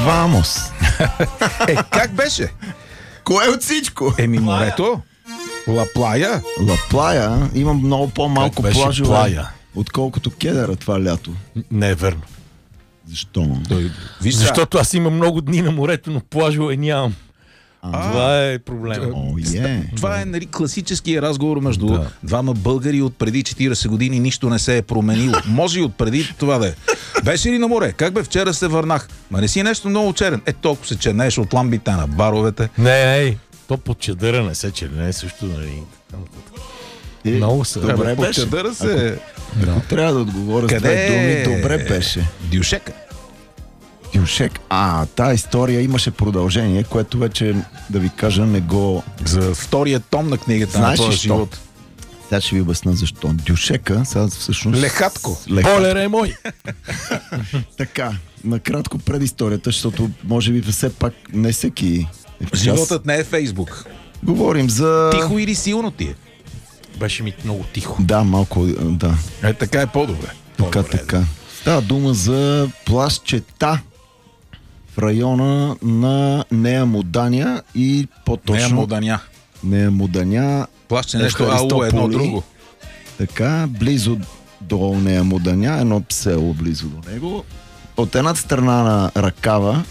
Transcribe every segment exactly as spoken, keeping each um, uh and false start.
Вамос. Е, как беше? Кое от всичко? Еми морето. Ла Плая. Ла Плая. Имам много по-малко плажове, Плая? отколкото Кедъра това лято. Не е верно. Защо? Той, виж сега, Защото аз имам много дни на морето, но плажове нямам. А, Това е проблем. О, е. това е нали, класическия разговор между Да. двама българи от преди четирийсет години. Нищо не се е променило. Може и от преди това да е. Беше ли на море? Как бе, вчера се върнах. Ма не си нещо много черен. Е, толкова се чернееш от ламбите на баровете. Не, не, то под чадъра не се черне, също, нали. Е, Много са. Добре По беше. чадъра се... Ако трябва да отговоря с Къде две е? думи, добре беше. Дюшека. Дюшек. А, тая история имаше продължение, което вече, да ви кажа, не го... За втория том на книгата Знаеш на ли този що? живот. Сега ще ви обясна защо. Дюшека, сега всъщност... Лехатко. Лехатко. Полера е мой! Така, накратко пред историята, защото може би все пак не всеки е в час. Животът не е Фейсбук. Говорим за... Тихо или силно ти е? Беше ми много тихо. Да, малко, да. Е, така е по-добре. Така, така. Става дума за плажчета в района на Нея Муданя и по-точно... Не е моданя. Нея Муданя. Плаща нещо ало едно друго. Така, близо до Нея Муданя, едно село близо до него. От едната страна на Ракава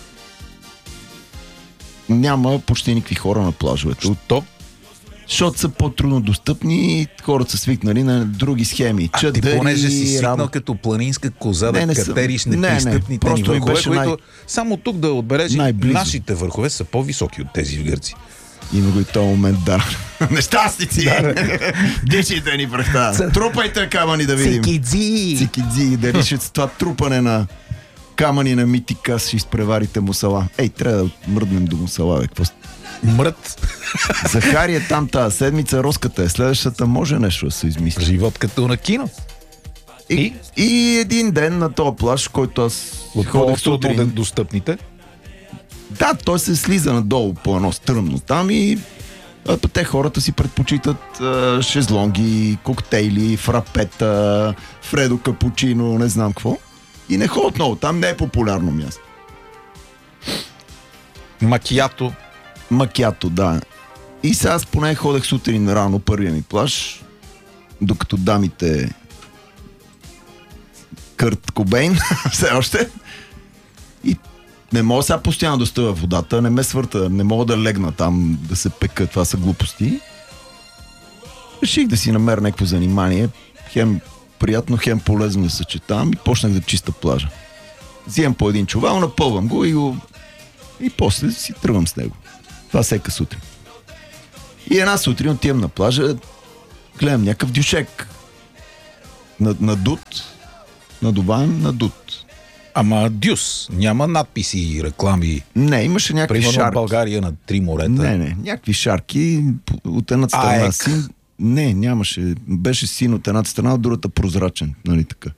няма почти никакви хора на плажовете. Що? Защото са по-трудно достъпни и хората са свикнали на други схеми. А ти Чадъри, понеже си свикнал рам... като планинска коза Не, да не съм. катериш Не, не, непристъпните ни просто ми върхове, беше които най- само тук да отбележим, най-близо. нашите върхове са по-високи от тези в Гърция. Има го и този момент, да. Нещастници! Дичите ни прахта. Трупайте камъни да видим. Цикидзи! Цикидзи. Дали ще с това трупане на камъни на Митика ще изпреварите Мусала. Ей, трябва да мръднем до Мусала. Бе. Какво... Мрът. Захари е там тази седмица, Роската е. Следващата може нещо да се измисли. Живот като на кино. И, и един ден на този плаж, който аз От ходех по-трудно сутрин. достъпните. Да, той се слиза надолу по едно стръмно там и а, те хората си предпочитат а, шезлонги, коктейли, фрапета, фредо капучино, не знам какво. И не ходят много, там не е популярно място. Макиято. Макято, да. И сега аз поне ходех сутрин рано, първия ми плаж, докато дамите Кърт Кобейн, все още. И не мога сега постоянно да стоя в водата, не ме свърта, не мога да легна там, да се пека, това са глупости. Реших да си намеря някакво занимание, хем приятно, хем полезно да съчетавам и почнах да чиста плажа. Взимам по един чувал, напълвам го и, го... и после си тръгвам с него. Това всека сутрин. И една сутрин отивам на плажа, гледам някакъв дюшек. Надут, надуваем, надут. Ама дюс. Няма надписи и реклами. Не, имаше някакви Примерно в шарки. България на три морета. Не, не, някакви шарки от едната страна Аек. син. Не, нямаше. Беше син от едната страна, от другата прозрачен. Нали така.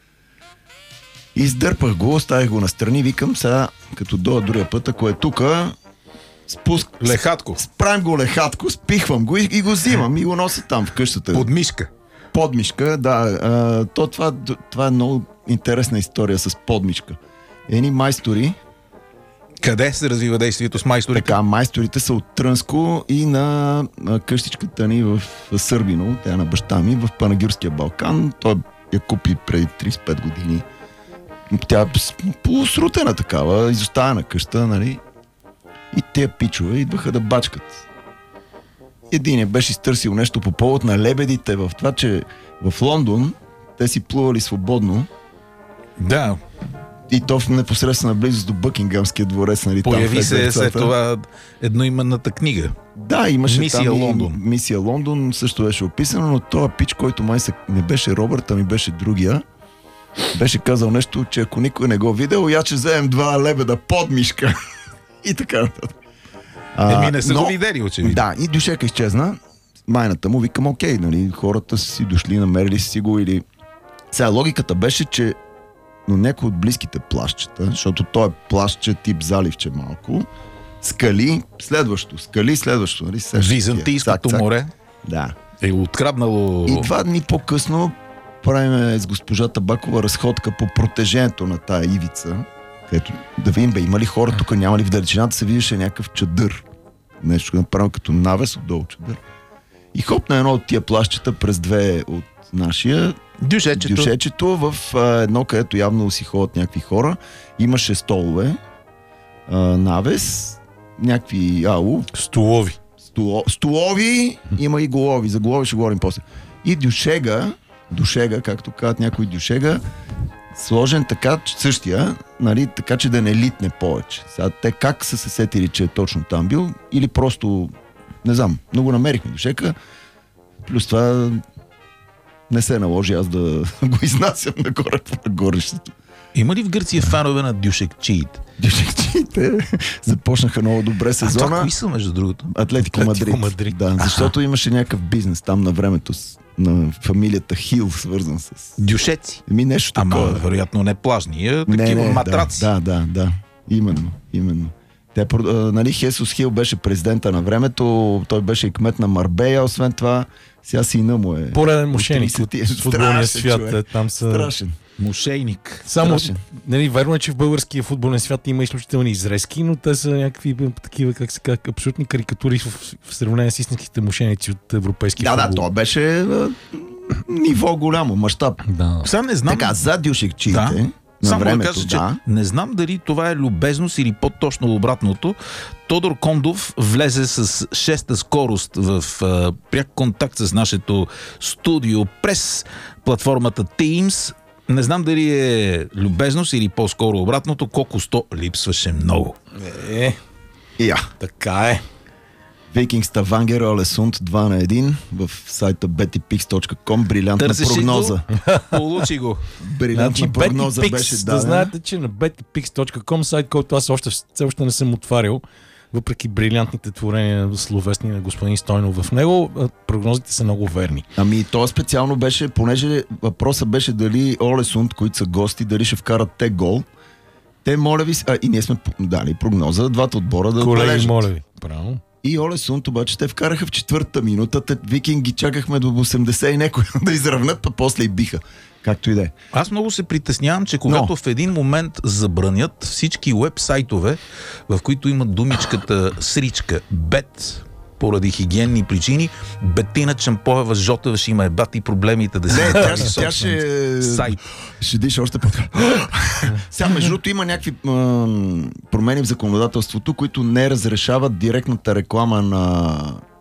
Издърпах го, оставих го настрани, викам сега, като дойда другия път, ако е тука, спуск... Лехатко. Справим го лехатко, спихвам го и, и го взимам и го нося там в къщата. Под мишка. Подмишка, да. А, то, това, това е много интересна история с подмишка. Едни майстори, Къде се развива действието с майсторите? така, майсторите са от Трънско и на, на къщичката ни в Сърбино, тя на баща ми, в Панагюрския Балкан. Той я купи преди трийсет и пет години. Тя е полусрутена такава, изоставена къща, нали? И те пичове идваха да бачкат. Един беше изтърсил нещо по повод на лебедите в това, че в Лондон те си плували свободно Да. и то в непосредствена близост до Бъкингамския дворец, нали? Появи там в се след децата. това едноименната книга. Да, имаше Мисия там и Лондон. Мисия Лондон също беше описано, но този пич, който май се, не беше Робърт, ами беше другия, беше казал нещо, че ако никой не го видел, я че вземем два лебеда под мишка. И така нататък. А, Еми не са но- го видели, очевидно. Да, и дюшека изчезна. Майната му викам, окей, нали, хората са си дошли, намерили си го или... Сега логиката беше, че но някой от близките плащчета, защото той е плащче тип заливче малко, скали, следващо, скали, следващо, нали? сещаш тия. Византийското Цак, цак. море Да. е откраднало... И два дни по-късно правим с госпожа Табакова разходка по протежението на тая ивица. Където да видим, бе, има ли хора тук, няма ли в далечината се виждаше някакъв чадър. Нещо направо като навес отдолу чадър. И хоп на едно от тия плащчета през две от нашия Дюшечето. дюшечето в а, едно, където явно си ходят някакви хора. Имаше столове, а, навес, някакви ау, Столови. столо, столови, има и голови. За голови ще говорим после. И дюшега, дюшега, както казват някои дюшега, сложен така, че същия, нали, така че да не литне повече. Сега те как са се сетили, че е точно там бил, или просто, не знам, много намерихме дюшека, плюс това не се наложи аз да го изнасям нагоре по нагорещето. Има ли в Гърция фанове на дюшекчиите? Дюшекчиите започнаха много добре А сезона. това кои са, между другото? Атлетико Атлетико Мадрид. Мадрид. Да, защото имаше някакъв бизнес там на времето с, на фамилията Хил, свързан с... Дюшеци. Еми нещо Ама, такова. вероятно, не плажни, а такива матраци. Да, да, да, да. Именно, именно. Те, а, нали, Хесус Хил беше президента на времето, той беше и кмет на Марбея, освен това, сега сина му е... Пореден мошеник от тридесет. футболния Страшен свят. човек. Е, там са... Страшен. Мошейник. Само, Страшен. нали, верно е, че в българския футболен свят има изключителни изрезки, но те са някакви такива, как се казва, абсолютни карикатури в, в сравнение с истинските мошеници от европейския Да, да, футбол. то беше а, ниво голямо, мащаб. Да. Сега не знам. Така, за дюшекчиите, Да. на Само да времето, кажа, че да. не знам дали това е любезност или по-точно обратното. Тодор Кондов влезе с шеста скорост в а, пряк контакт с нашето студио през платформата Teams. Не знам дали е любезност или по-скоро обратното. Колко сто липсваше много. Е, И я. така е. Викинг Ставангер, Олесунд два на един в сайта бетипикс точка ком. Брилянтна Търсеше прогноза. го, получи го. Брилянтна Значи, прогноза BettyPix, беше да дадена. знаете, че на бетипикс точка ком, сайт, който аз още, все още не съм отварял, въпреки брилянтните творения словесни на господин Стойнов в него, а, прогнозите са много верни. Ами то специално беше, понеже въпросът беше дали Олесунд, които са гости, дали ще вкарат те гол. Те, моля ви, а, и ние сме дали прогноза, двата отбора да Колеги, отбележат. моля ви. Право. И Олесунд обаче те вкараха в четвърта минута, те Викинги чакахме до осемдесет и некой да изравнат, па после и биха. Както и да е. Аз много се притеснявам, че когато Но. в един момент забранят всички уебсайтове, в които има думичката сричка, бет, поради хигиенни причини, Бетина Чампоева Жотева ще има ебати проблемите да си Не, тя, направи тя собствен ще... сайт. Ще диша още по Сега, между другото, има някакви м- промени в законодателството, които не разрешават директната реклама на,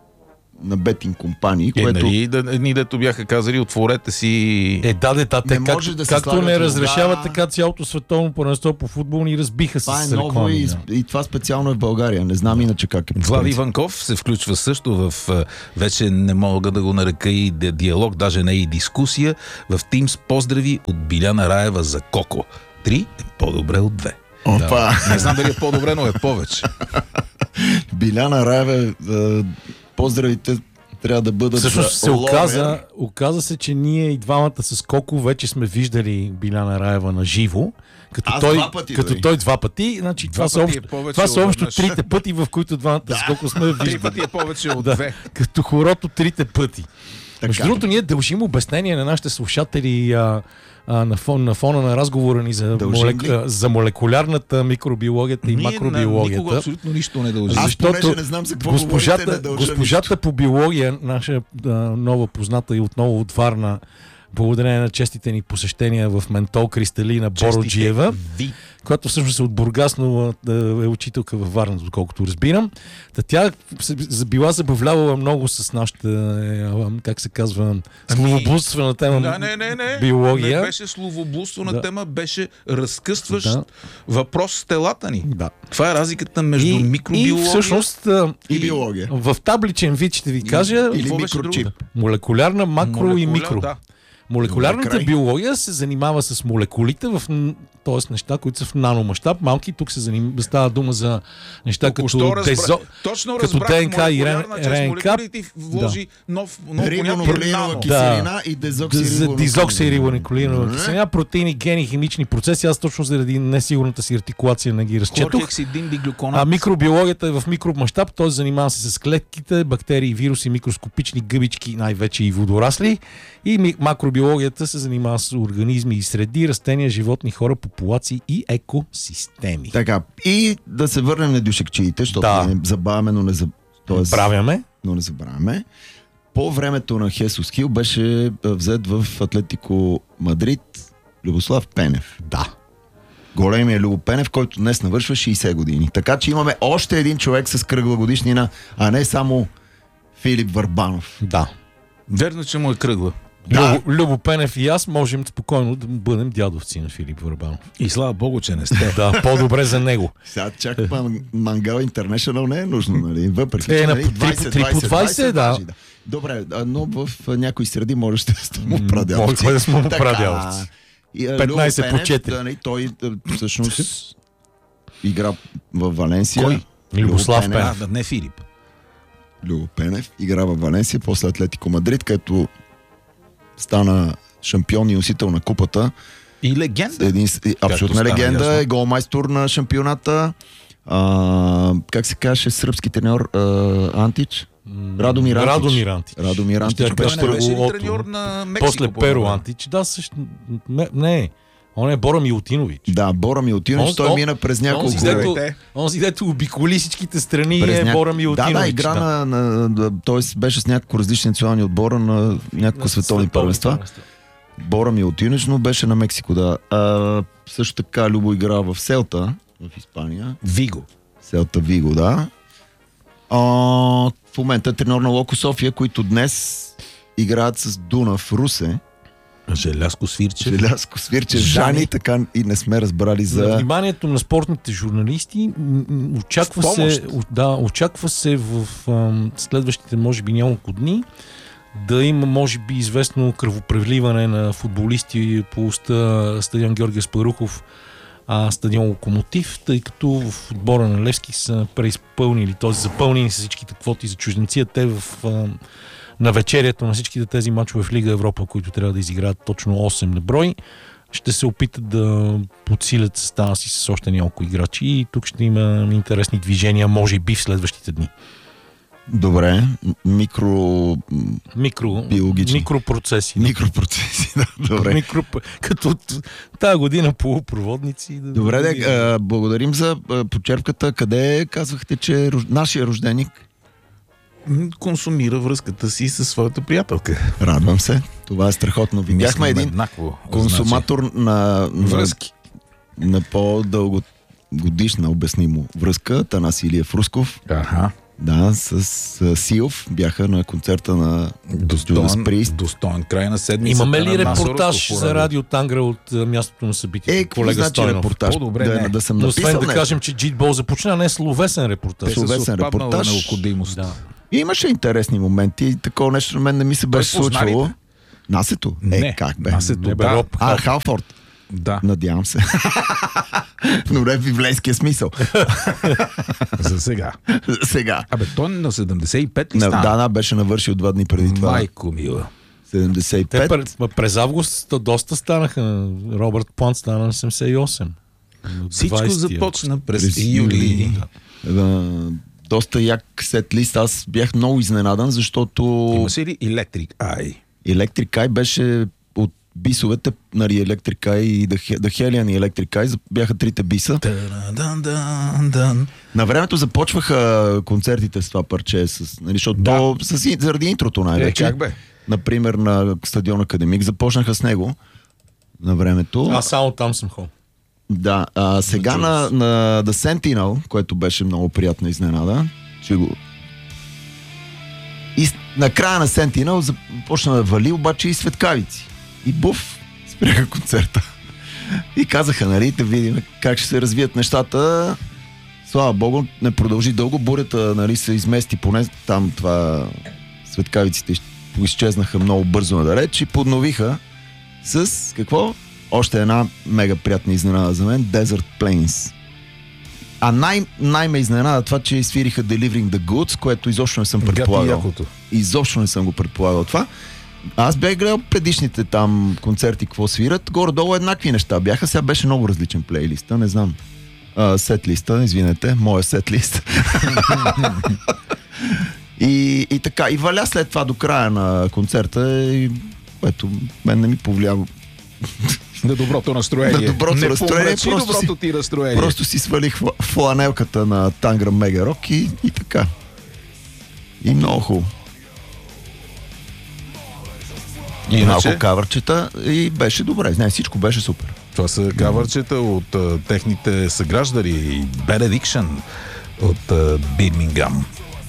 на бетинг компании, Е, което... нали, да, едни дето бяха казали, отворете си... Е, да, де, те, Не как, може да се както слагат не лога. разрешават, така цялото световно първенство по футбол ни разбиха Това е с ново реклами. и, Да. и това специално е в България. Не знам иначе как е. по Влади принцип. Иванков се включва също в, а, вече не мога да го нарека и ди- диалог, даже не и дискусия, в Teams поздрави от Биляна Раева за Коко. Три е по-добре от две. Опа! Не знам дали е по-добре, но е повече. Биляна Раеве, е, поздравите трябва да бъдат Всъщност за се Ловер. оказа, оказа се, че ние и двамата с Коко вече сме виждали Биляна Раева на живо. Като, Аз той, два пъти, като дори. той два пъти, значи Два това са пъти общо, е повече това са от общо веднъж. трите пъти, в които двамата с Коко сме Три виждали. пъти е повече от Да, две. като хорото трите пъти. Така. Между другото, ние дължим обяснение на нашите слушатели а, а, на, фон, на фона на разговора ни за, Дължим молек, ли? а, за молекулярната микробиологията и Ние на макробиологията. никога абсолютно нищо не дължи. Аз Защото понеже не знам за какво говорите, не госпожата, дължа госпожата по биология, наша а, нова позната и отново от Варна, благодарение на честите ни посещения в Ментол Кристалина Бороджиева, ви. която всъщност е от Бургас, но а, е учителка във Варна, доколкото разбирам. Та тя се била забавлявала много с нашата, е, как се казва, словоблудствена тема Да, не, не, не. биология. Не беше словоблудствена Да. тема, беше разкъсващ Да. въпрос с телата ни. Да. Това е разликата между И, микробиология и всъщност а, И биология. в табличен вид ще ви кажа Или какво беше микрочип. другото? молекулярна, макро и Молекуляр, микро. Да. Молекулярната Добре, край. биология се занимава с молекулите, в, т.е. неща, които са в наномащаб, малки. Тук се заним... става дума за неща Току-що като разбра... дезо... Точно като разбрах ДНК и молекулярна част, РНК. молекулите и вложи нов, нов понятие Рибонуклеинова нано. киселина и за дезоксирибонуклеинова. дизоксирибонуклеинова киселина, протеини, гени, химични процеси. Аз точно заради несигурната си артикулация не ги разчетох. Хлорхексидин, диглюконат. А микробиологията е в микромащаб, т.е. занимава се с клетките, бактерии, вируси, микроскопични гъбички, най-вече и водорасли. И ми- макробиологията микробиологията се занимава с организми и среди, растения, животни, хора, популации и екосистеми. Така, и да се върнем на дюшекчиите, защото Да. не забавяме, но не, заб... Тоест, Правяме. но не забравяме. По времето на Хесус Хил беше а, взет в Атлетико Мадрид Любослав Пенев. Да. Големия Любо Пенев, който днес навършва шейсет години. Така че имаме още един човек с кръгла годишнина, а не само Филип Върбанов. Да. Верно, че му е кръгла. Да. Любо, Любо Пенев и аз можем спокойно да бъдем дядовци на Филип Върбанов. И слава Богу, че не сте. Да, по-добре за него. Сега чак ман, Мангал Интернешнъл не е нужно, нали? Въпреки, Е, че, на нали, по- три по- три по двайсет, да. важи, да. Добре, а, но в а, някои среди може ще сте му прадяловци. Може да сме му Така, прадяловци. и, а, петнайсет Любо по четири. Да, нали, той а, всъщност игра в Валенсия. Кой? Любослав А, Пенев. да, не Филип. Любо Пенев игра в Валенсия, после Атлетико Мадрид, където стана шампион и носител на купата. И легенда. Един, абсолютна стана легенда, ясно. е голмайстор на шампионата. А, как се каже, сръбски треньор а, Антич? Радомир Антич. Радомир Антич. Радомир Антич Ще беше кажа, Той не беше ли първо треньор Ото. на Мексико? После по Перо време? Антич. Да, също. Не, не. Он е Бора Милутинович. Да, Бора Милутинович, Он- той он- мина през Онзи, няколко... дето, Те. онзи, дето обиколи всичките страни през е ня- Бора Милутинович. Да, да, игра на, на, на т.е. беше с няколко различни национални отбора на няколко световни първенства. Бора Милутинович, но беше на Мексико, да. А, също така Любо игра в Селта, в Испания. Виго. Селта Виго, да. А, в момента е треньор на Локо София, които днес играят с Дуна в Русе. Желязко Свирчев. Желязко Свирче, Жани. Жани, така и не сме разбрали За за... вниманието на спортните журналисти, м- м- очаква В помощ. се, о- да, очаква се в ам, следващите, може би, няколко дни да има, може би, известно кръвопреливане на футболисти по уста стадион Георги Аспарухов, а стадион Локомотив, тъй като в отбора на Левски са преизпълнили, т.е. запълнени са всичките квоти за чужденци, а те в ам, на вечерието на всичките тези мачове в Лига Европа, които трябва да изиграят точно осем на брой, ще се опитат да подсилят състава си с още няколко играчи и тук ще има интересни движения, може би в следващите дни. Добре, микро... Микро, Биологични. микропроцеси. микропроцеси, да, добре. Микро, като от тази година полупроводници. Да, Добре, де, а, благодарим за а, почерпката. Къде казвахте, че е рож... нашия рожденик? М, Консумира връзката си със своята приятелка. Радвам се. Това е страхотно. Видяхме Мислим един еднакво, консуматор на, на, връзки. на по-дълго годишна обяснимо връзка. Танас Илиев Русков. Аха. Да, с, с Силов бяха на концерта на Достоен, Judas Priest. достоен край на седмицата. Имаме ли на Насо репортаж Русков по за радио? радио Тангра от а, мястото на събитието? Е, какво колега значи Стойнов. репортаж? По-добре да, не. да съм Но написал освен да нещо. кажем, че джитбол започна, не е словесен репортаж. Те са Словесен с отпаднала репортаж. необходимост. Да. И имаше интересни моменти. Такова нещо на мен не ми се беше Той познали случвало. ли? Насето? Е, Не, как бе? Насето, Не бе, да. Роб. А, Халфорд. Да, Надявам се. Но не в библейския смисъл. за сега. Сега. Абе, той на седемдесет и пет ли На, стана? да, да, беше навършил два дни преди това. Майко мила. седемдесет и Те пет. през, през август то доста станаха. Робърт Плант стана на седемдесет и осем. На Всичко двайсети. започна през, През юли. Да, доста як сет лист. Аз бях много изненадан, защото Имаше ли Electric Eye? Electric Eye беше от бисовете, нали, Electric Eye и The, He- The Hellion и Electric Eye бяха трите биса. Та-дан-дан-дан. На времето започваха концертите с това парче, с, нали, защото Да. то, с, заради интрото Е, най-вече. как бе? Например, на стадион Академик започнаха с него на времето. Аз само там съм хол. Да, а сега на, Judas. на The Sentinel, което беше много приятна изненада, че го... И с- на края на Sentinel започна да вали обаче и светкавици. И буф, спряха концерта. И казаха, нали, да видим как ще се развият нещата. Слава Богу, не продължи дълго. Бурята, нали, се измести поне там това... Светкавиците из- изчезнаха много бързо надалеч и подновиха с какво? Още една мега приятна изненада за мен. Desert Plains. А най- най-ме изненада това, че свириха Delivering the Goods, което изобщо не съм Гати предполагал. якото. Изобщо не съм го предполагал това. Аз бях гледал предишните там концерти, какво свират. Горе-долу еднакви неща бяха. Сега беше много различен плейлиста, не знам. А, сет-листа, извинете, моя сет-лист. и, и така, и валя след това до края на концерта и което мен не ми повлия на доброто настроение. на доброто не настроение. Просто доброто си, ти настроение. Просто си свалих фланелката на Тангра Мегарок и, и така. И много хубаво. И малко кавърчета и беше добре. Не, всичко беше супер. Това са кавърчета от uh, техните съграждани Benediction от uh, Бирмингам.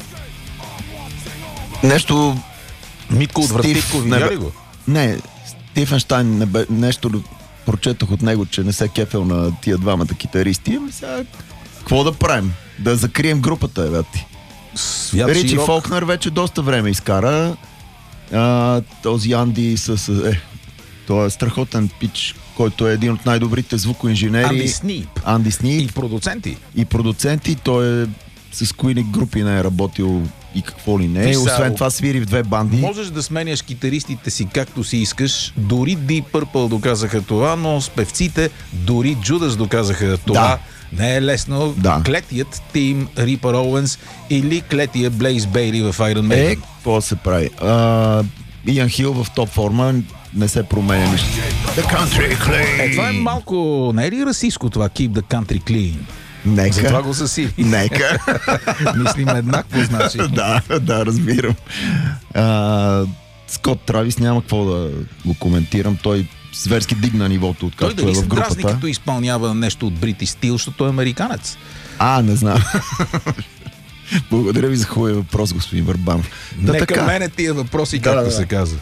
Нещо... Митко от Вратитко, видя ли го? Не, Стифенщайн не бе, нещо прочетох от него, че не се кефел на тия двамата китаристи. Ами сега, какво да правим? Да закрием групата, е, ти. Ричи Фолкнер вече доста време изкара. А, този Анди с... Е, той е страхотен пич, който е един от най-добрите звукоинженери. Анди Снип. Анди Снип. И продуценти. И продуценти. Той е с кои групи не е работил и какво ли не. Освен това свири в две банди. Можеш да сменяш китаристите си както си искаш. Дори Deep Purple доказаха това, но с певците дори Judas доказаха това. Да. Не е лесно. Да. Клетият Тим Рипър Оуенс или клетия Блейз Бейли в Iron Maiden. Е, какво се прави? Иан Хил в топ форма не се променя нищо. The country clean. Е, това е малко... Не е ли расистско това? Keep the country clean. Нека. Затова го съси. Нека. Мислим еднакво, значи. да, да, разбирам. А, Скот Травис няма какво да го коментирам. Той зверски дигна нивото, откакто е в групата. Той дали се дразни, като изпълнява нещо от Бритиш стил, защото е американец? А, не знам. Благодаря ви за хубавия въпрос, господин Върбанов. Да, нека така. Мене тия въпроси, както да, да. се казва.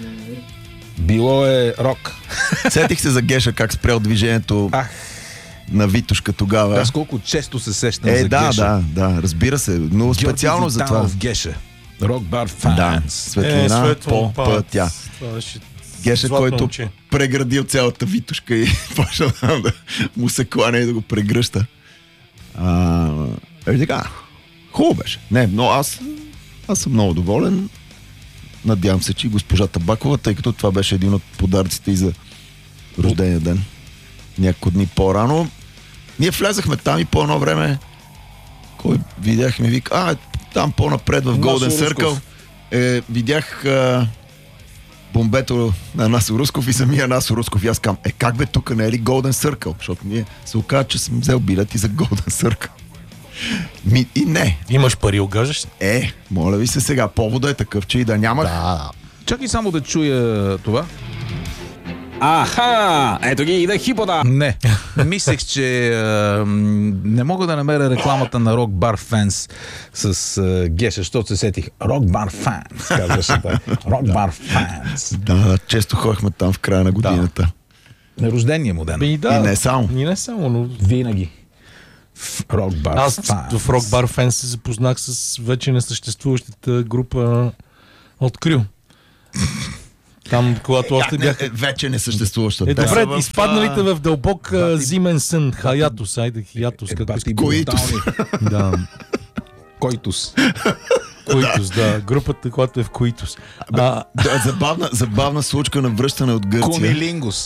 Било е рок. Сетих се за Геша, как спрял движението Ах. на Витушка тогава. Аз колко често се сещам е, за да, Геша. Да, да, разбира се. Но Георги специално за това. В Геша. Рок бар фанс. Да, светлина е, по пътя. Геша, който момче. преградил цялата Витушка и почна да му се кланя и да го прегръща. А, е така. Хубаво беше. Не, но аз, аз съм много доволен. Надявам се, че и госпожа Табакова, тъй като това беше един от подаръците и за рождения ден. Няколко дни по-рано. Ние влязахме там и по едно време кой видяхме, вика, а, там по-напред в Golden Circle е, видях а, бомбето на Насо Русков и самия Насо Русков. И аз кам, е как бе, тук не е ли Golden Circle? Защото ние се оказа, че съм взел билети за Golden Circle. Ми, и не. Имаш пари, огажаш? Е, моля ви се сега, повода е такъв, че и да нямах. Да. Чакай само да чуя това. Аха! Ето ги, иде хипода! Не. Мислех, че а, не мога да намеря рекламата на Rock Bar Fans с а, Геша, защото се сетих. Rock Bar Fans, казваше това. Rock Bar Fans. Да, често ходихме там в края на годината. Да. На рождения му ден. Бе, да. И не само. И не само, но... Винаги. Rock Bar Аз Fans. в Rock Bar Fans се запознах с вече несъществуващата група от Крил. Там, когато още бяха... Вече не съществуваща. Е, добре, в... изпадналите в дълбок Бати... зимен сън. Хаятус, айде, хиятус. Е, как е, Коитус. Да. Коитус. Коитус, да. Групата, която е в Коитус. А... Да, забавна, забавна случка на връщане от Гърция. Конилингус.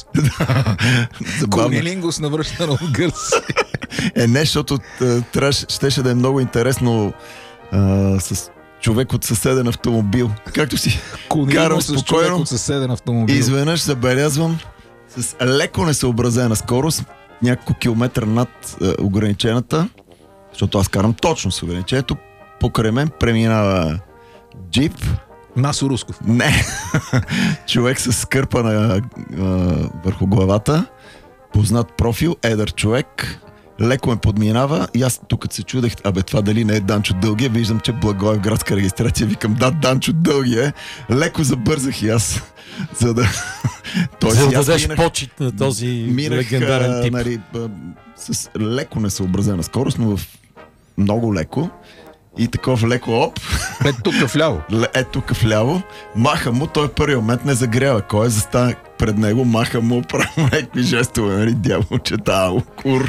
Конилингус на връщане от Гърция. Е, не, защото трябваше, щеше да е много интересно а, с човек от съседен автомобил. Както си карам спокойно, с човек от съседен автомобил. Изведнъж забелязвам с леко несъобразена скорост, няколко километра над е, ограничената, защото аз карам точно с ограничението, покрай мен преминава джип. Насо Русков. Не. Човек с скърпана е, върху главата, познат профил, едър човек, леко ме подминава и аз тук се чудех, абе това дали не е Данчо Дългия, виждам, че Благоев градска регистрация, викам, да, Данчо Дългия е. Леко забързах и аз, за да... За да дадеш почет на този минах, легендарен тип. Нали, с леко несъобразена скорост, но в много леко. И таков леко оп. Е тук вляво. Е тук вляво. Маха му, той в първи момент не загрява. Кой е застана пред него, маха му, прави някакви жестове, нали, дяволчета, кур.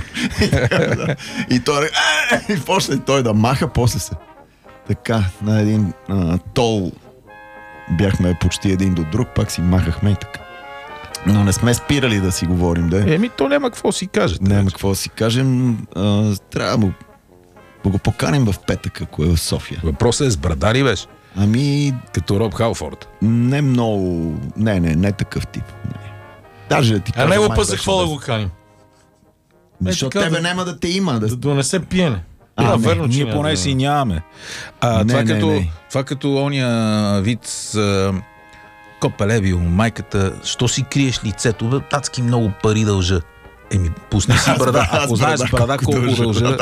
И той е, и почне той да маха, после се. Така, на един а, тол бяхме почти един до друг, пак си махахме и така. Но не сме спирали да си говорим, да. Еми, то няма какво си кажете. Няма какво си кажем. А, трябва да му да го поканим в петък, ако е в София. Въпросът е с брадари, беше. Ами... Като Роб Халфорд. Не много... Не, не, не такъв тип. Не. Даже да ти А кажа, него май път за беше какво да без- го каним? Защото така тебе да- няма да те има. Да... Да донесе пиене. А, Да, не, верно, че Ние няма поне да- си нямаме. А, Не, това, не, като, не. това като ония вид а, Копелебио, майката, що си криеш лицето? Бе, адски много пари дължа. Еми, пусни си брада. Аз Ако знаеш брада брада колко дължа. дължа,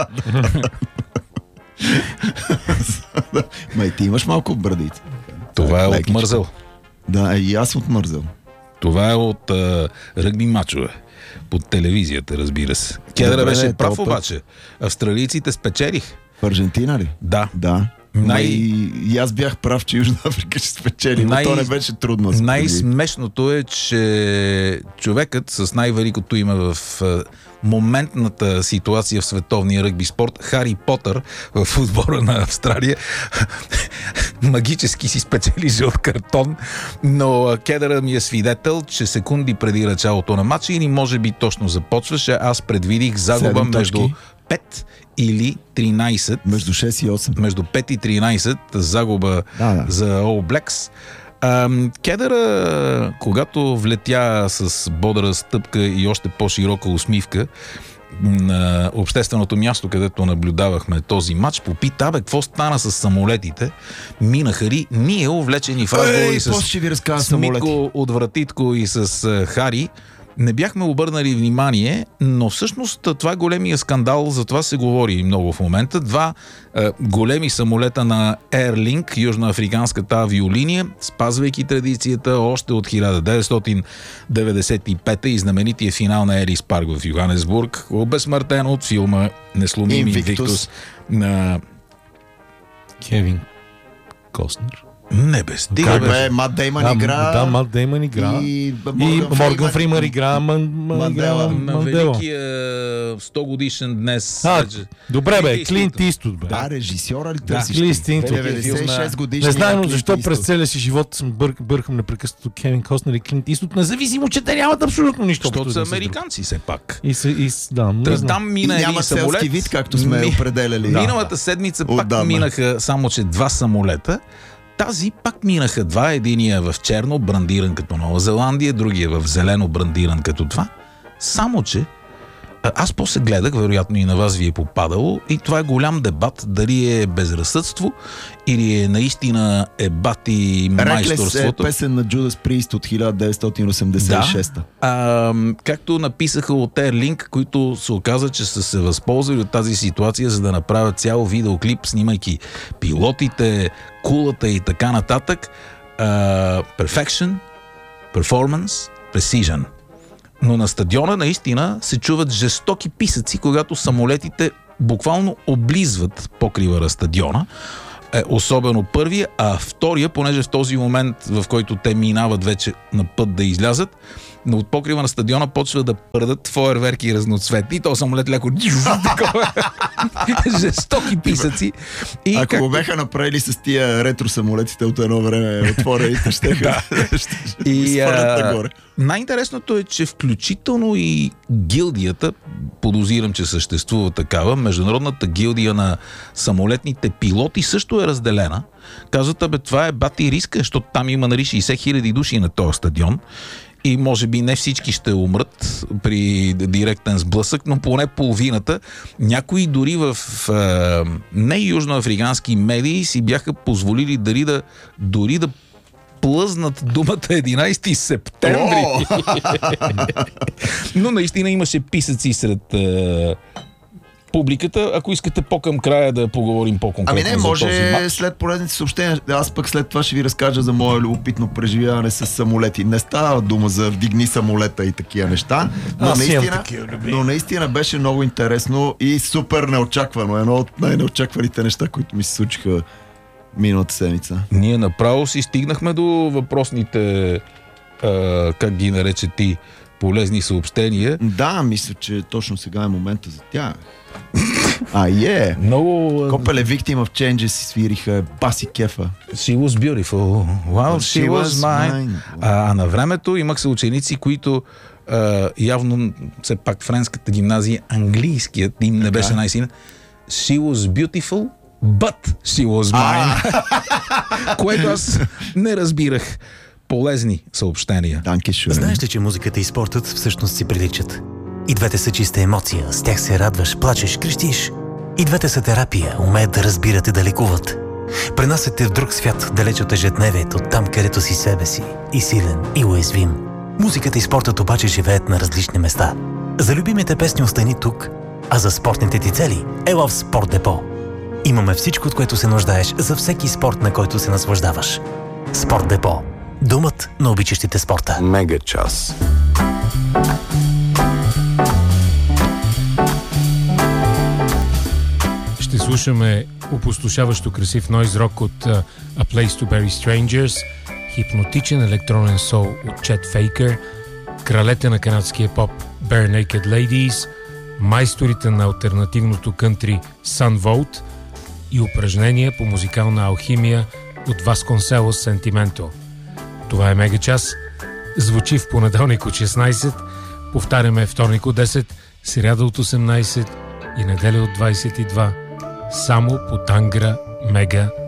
Май ти имаш малко брадица. това е от Лекичко. мързел. Да, и аз отмързал. Това е от а, ръгби мачове. По телевизията, разбира се. Кедъра Добре, беше бе, прав тоя път. обаче. Австралийците спечелих. В Аржентина ли? Да. Да. Най- Най... И, и аз бях прав, че Южна Африка ще спечели, но Най- то не беше трудно. да се предвиди. Най-смешното е, че човекът с най-великото име в а, моментната ситуация в световния ръгби спорт, Хари Потър в отбора на Австралия, магически си спечели жълт картон, но а, Кедъра ми е свидетел, че секунди преди началото на матча или може би точно започваше, аз предвидих загуба Седем между точки. пет или тринайсет. Между шест и осем. Между пет и тринайсет загуба Да, да. за All Blacks. Ам, Кедъра, когато влетя с бодра стъпка и още по-широка усмивка на общественото място, където наблюдавахме този матч, попита, бе, какво стана с самолетите? Минаха ли? Ние, увлечени в разговори Ей, с после ще ви разказвам самолети. Митко от Вратитко и с а, Хари, не бяхме обърнали внимание, но всъщност това е големия скандал, за това се говори много в момента. Два е, големи самолета на Airlink, южноафриканската авиолиния, спазвайки традицията още от хиляда деветстотин деветдесет и пета и знаменития финал на Елис Парк в Йоханесбург, обезсмъртен от филма Несломим Invictus. Инвиктус на... Кевин Костнер. Не бе, стига Как бе. бе, Мат Деймън Да, игра. да, Мат Деймън игра. И, И Морган Фримър игра Ман, Ман, Мандела. игра На Мандела. великия сто годишен днес. А, вече. добре бе, Клинт Клинт Иствуд бе. Да, режисьора ли Да, търсиш? Клинт ти? Иствуд. деветдесет и шест годишни. Не знам защо през целия си живот съм бър, бъркам непрекъснато Кевин Костнер и Клинт Иствуд, независимо, че те нямат абсолютно нищо. Защото общо са един с друг. американци все пак. И, са, и, с- да, не Та, знам. там мина И един няма самолет. селски вид, както сме Ми- определяли. Да. Миналата седмица пак Отдавна. минаха само, че два самолета. Тази пак минаха два. Единия в черно, брандиран като Нова Зеландия, другия в зелено, брандиран като това. Само, че а, аз после гледах, вероятно и на вас ви е попадало, и това е голям дебат, дали е безразсъдство или е наистина ебат и Реклес е майсторството. песен на Джудас Прист от хиляда деветстотин осемдесет и шеста. А, както написаха от Airlink, които се оказа, че са се възползвали от тази ситуация, за да направят цял видеоклип, снимайки пилотите, кулата и така нататък. А, perfection, performance, precision. Но на стадиона наистина се чуват жестоки писъци, когато самолетите буквално облизват покрива на стадиона. Е, особено първия, а втория, понеже в този момент, в който те минават вече на път да излязат, но от покрива на стадиона почва да пърдат фойерверки разноцветни и то самолет леко такова. Жестоки писъци. И Ако как... го беха направили с тия ретро самолетите от едно време отворените, ще И, свалят а, нагоре. най-интересното е, че включително и гилдията, подозирам, че съществува такава, Международната гилдия на самолетните пилоти също е разделена. Казват, абе, това е бати риска, защото там има нали шейсет хиляди души на този стадион. И може би не всички ще умрат при директен сблъсък, но поне половината. Някои дори в е, не южноафрикански медии си бяха позволили дори да, дори да плъзнат думата единайсети септември. Но наистина имаше писъци сред е, публиката. Ако искате по-към края да поговорим по-конкретно Ами не, за този може матч. след поредните съобщения. Аз пък след това ще ви разкажа за мое любопитно преживяване с самолети. Не става дума за вдигни самолета и такива неща, но Аз имам наистина, такива любими. но наистина беше много интересно и супер неочаквано. Едно от най-неочакваните неща, които ми се случиха миналата седмица. Ние направо си стигнахме до въпросните, а, как ги нарече ти, полезни съобщения. Да, мисля, че точно сега е момента за тях. А, е! Много... а, Копеле Victim of Changes си свириха баси кефа. She was beautiful, while she was mine. А, а на времето имах съученици, които а, явно все пак френската гимназия, английският им не беше най-силен. She was beautiful, but she was mine. което аз не разбирах. Полезни съобщения. Знаеш ли, че музиката и спортът всъщност си приличат? И двете са чиста емоция, с тях се радваш, плачеш, крещиш. И двете са терапия, умеят да разбират и да лекуват. Пренасят те в друг свят, далеч от ежедневието, там където си себе си, и силен, и уязвим. Музиката и спортът обаче живеят на различни места. За любимите песни остани тук, а за спортните ти цели ела в Спорт Депо. Имаме всичко, от което се нуждаеш за всеки спорт, на който се наслаждаваш. Спорт Депо. Домът на обичащите спорта. Мега час. Ще слушаме опустошаващо красив нойз рок от uh, A Place to Bury Strangers, хипнотичен електронен сол от Чет Фейкър, кралете на канадския поп Bare Naked Ladies, майсторите на алтернативното кънтри Sun Volt и упражнения по музикална алхимия от Vasconcelos Sentimento. Това е Мега час. Звучи в понеделник от шестнайсет, повтаряме вторник от десет, сряда от осемнайсет и неделя от двайсет и два. Само по Тангра Мега